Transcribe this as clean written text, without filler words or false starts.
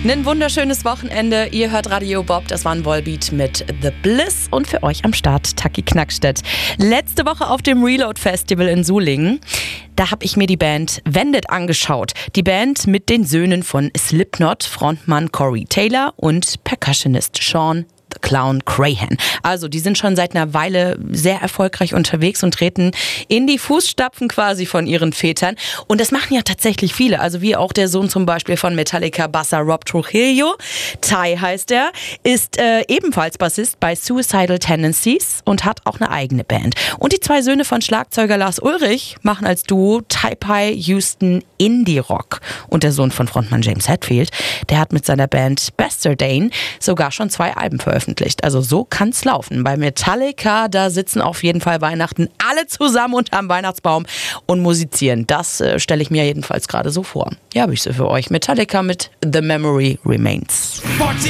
Ein wunderschönes Wochenende. Ihr hört Radio Bob, das war ein Volbeat mit The Bliss und für euch am Start Taki Knackstedt. Letzte Woche auf dem Reload Festival in Sulingen, da habe ich mir die Band Vendit angeschaut. Die Band mit den Söhnen von Slipknot, Frontmann Corey Taylor und Percussionist Sean The Clown Crahan. Also die sind schon seit einer Weile sehr erfolgreich unterwegs und treten in die Fußstapfen quasi von ihren Vätern. Und das machen ja tatsächlich viele. Also wie auch der Sohn zum Beispiel von Metallica, Basser Rob Trujillo. Ty heißt er, ist ebenfalls Bassist bei Suicidal Tendencies und hat auch eine eigene Band. Und die zwei Söhne von Schlagzeuger Lars Ulrich machen als Duo Typi Houston Indie Rock. Und der Sohn von Frontmann James Hetfield, der hat mit seiner Band Bastardane sogar schon 2 Alben veröffentlicht. Also so kann's laufen. Bei Metallica, da sitzen auf jeden Fall Weihnachten alle zusammen unterm Weihnachtsbaum und musizieren. Das stelle ich mir jedenfalls gerade so vor. Hier habe ich sie für euch. Metallica mit The Memory Remains.